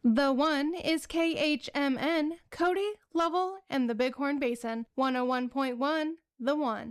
The One is KHMN, Cody, Lovell, and the Bighorn Basin. 101.1, The One.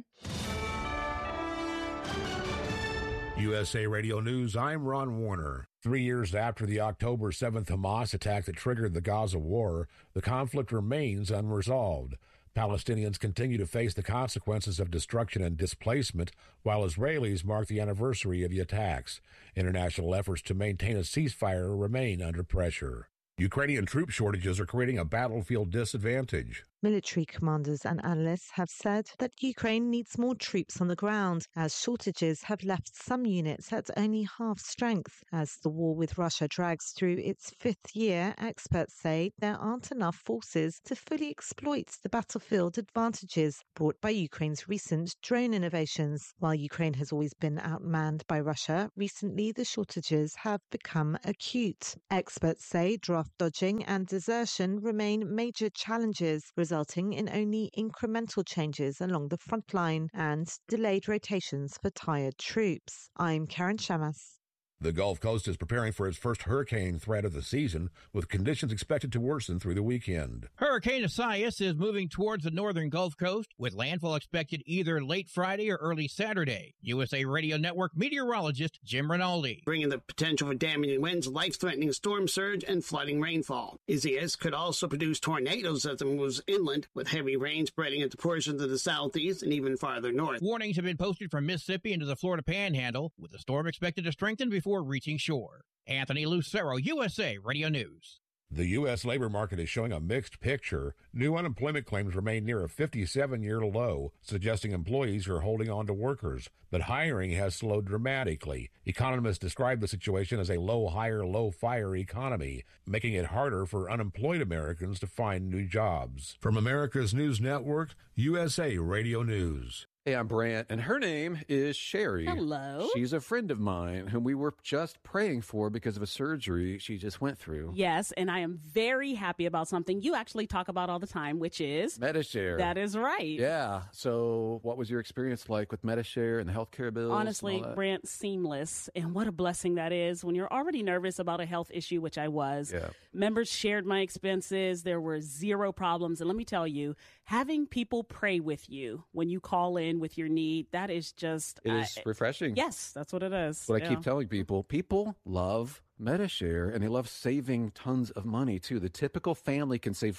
USA Radio News, I'm Ron Warner. 3 years after the October 7th Hamas attack that triggered the Gaza war, the conflict remains unresolved. Palestinians continue to face the consequences of destruction and displacement, while Israelis mark the anniversary of the attacks. International efforts to maintain a ceasefire remain under pressure. Ukrainian troop shortages are creating a battlefield disadvantage. Military commanders and analysts have said that Ukraine needs more troops on the ground, as shortages have left some units at only half strength. As the war with Russia drags through its fifth year, experts say there aren't enough forces to fully exploit the battlefield advantages brought by Ukraine's recent drone innovations. While Ukraine has always been outmanned by Russia, recently the shortages have become acute. Experts say draft dodging and desertion remain major challenges, resulting in only incremental changes along the front line and delayed rotations for tired troops. I'm Karen Shamas. The Gulf Coast is preparing for its first hurricane threat of the season, with conditions expected to worsen through the weekend. Hurricane Isaias is moving towards the northern Gulf Coast, with landfall expected either late Friday or early Saturday. USA Radio Network meteorologist Jim Rinaldi. Bringing the potential for damaging winds, life-threatening storm surge, and flooding rainfall. Isaias could also produce tornadoes as it moves inland, with heavy rain spreading into portions of the southeast and even farther north. Warnings have been posted from Mississippi into the Florida Panhandle, with the storm expected to strengthen before reaching shore. Anthony Lucero, USA Radio News. The U.S. labor market is showing a mixed picture. New unemployment claims remain near a 57-year low, suggesting employees are holding on to workers. But hiring has slowed dramatically. Economists describe the situation as a low hire, low fire economy, making it harder for unemployed Americans to find new jobs. From America's News Network, USA Radio News. Hey, I'm Brant, and her name is Sherry. Hello. She's a friend of mine whom we were just praying for because of a surgery she just went through. Yes, and I am very happy about something you actually talk about all the time, which is Medi-Share. That is right. Yeah. So what was your experience like with Medi-Share and the healthcare bills? Honestly, Brant, seamless. And what a blessing that is when you're already nervous about a health issue, which I was. Yeah. Members shared my expenses. There were zero problems. And let me tell you, having people pray with you when you call in with your need, that is just... It is refreshing. Yes, that's what it is. What I keep telling people love Medi-Share, and they love saving tons of money, too. The typical family can save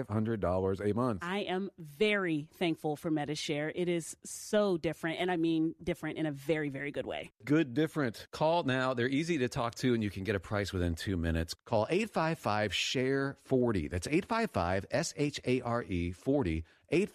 $500 a month. I am very thankful for Medi-Share. It is so different, and I mean different in a very, very good way. Good different. Call now. They're easy to talk to, and you can get a price within 2 minutes. Call 855-SHARE-40. That's 855-SHARE 40.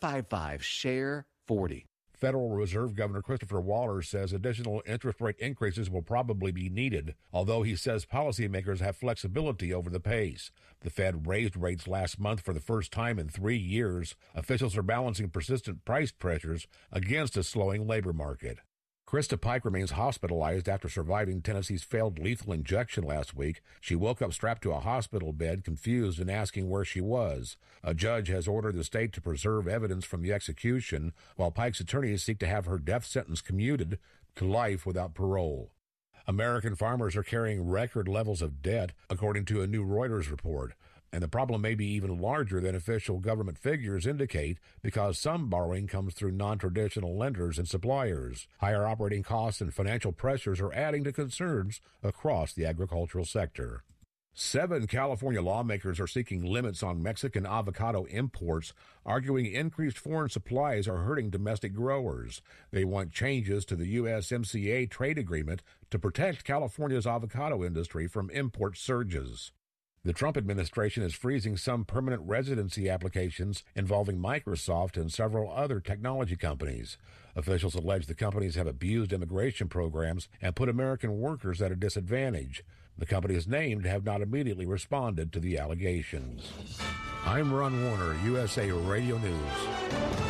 855-SHARE-40. Federal Reserve Governor Christopher Waller says additional interest rate increases will probably be needed, although he says policymakers have flexibility over the pace. The Fed raised rates last month for the first time in 3 years. Officials are balancing persistent price pressures against a slowing labor market. Krista Pike remains hospitalized after surviving Tennessee's failed lethal injection last week. She woke up strapped to a hospital bed, confused and asking where she was. A judge has ordered the state to preserve evidence from the execution, while Pike's attorneys seek to have her death sentence commuted to life without parole. American farmers are carrying record levels of debt, according to a new Reuters report. And the problem may be even larger than official government figures indicate, because some borrowing comes through non-traditional lenders and suppliers. Higher operating costs and financial pressures are adding to concerns across the agricultural sector. 7 California lawmakers are seeking limits on Mexican avocado imports, arguing increased foreign supplies are hurting domestic growers. They want changes to the USMCA trade agreement to protect California's avocado industry from import surges. The Trump administration is freezing some permanent residency applications involving Microsoft and several other technology companies. Officials allege the companies have abused immigration programs and put American workers at a disadvantage. The companies named have not immediately responded to the allegations. I'm Ron Warner, USA Radio News.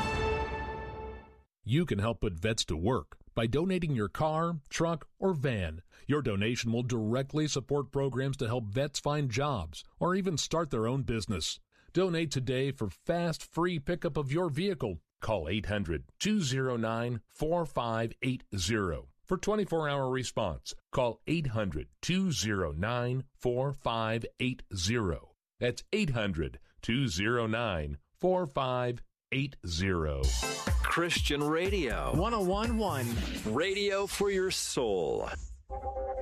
You can help put vets to work by donating your car, truck, or van. Your donation will directly support programs to help vets find jobs or even start their own business. Donate today for fast, free pickup of your vehicle. Call 800-209-4580. For 24-hour response, call 800-209-4580. That's 800-209-4580. Christian Radio 101.1. Radio for your soul.